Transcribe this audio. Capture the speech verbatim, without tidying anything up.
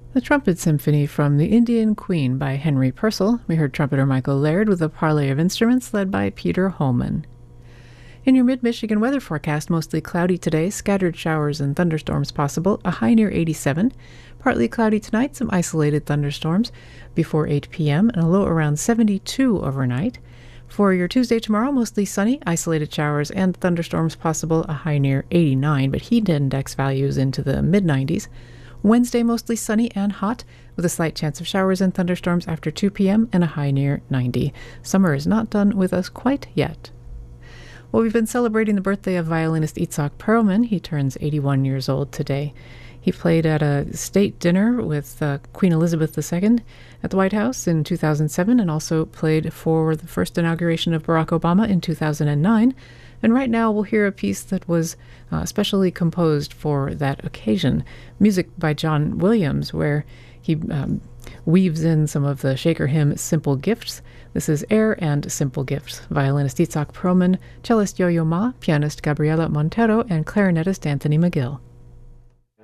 The Trumpet Symphony from The Indian Queen by Henry Purcell. We heard trumpeter Michael Laird with a parley of instruments led by Peter Holman. In your mid-Michigan weather forecast, mostly cloudy today, scattered showers and thunderstorms possible, a high near eighty-seven. Partly cloudy tonight, some isolated thunderstorms before eight p.m. and a low around seventy-two overnight. For your Tuesday tomorrow, mostly sunny, isolated showers and thunderstorms possible, a high near eighty-nine, but heat index values into the mid nineties. Wednesday, mostly sunny and hot, with a slight chance of showers and thunderstorms after two p.m. and a high near ninety. Summer is not done with us quite yet. Well, we've been celebrating the birthday of violinist Itzhak Perlman. He turns eighty-one years old today. He played at a state dinner with uh, Queen Elizabeth the Second at the White House in two thousand seven, and also played for the first inauguration of Barack Obama in two thousand nine. And right now we'll hear a piece that was uh, specially composed for that occasion, music by John Williams, where he um, weaves in some of the Shaker hymn Simple Gifts. This is Air and Simple Gifts. Violinist Itzhak Perlman, cellist Yo-Yo Ma, pianist Gabriela Montero, and clarinetist Anthony McGill.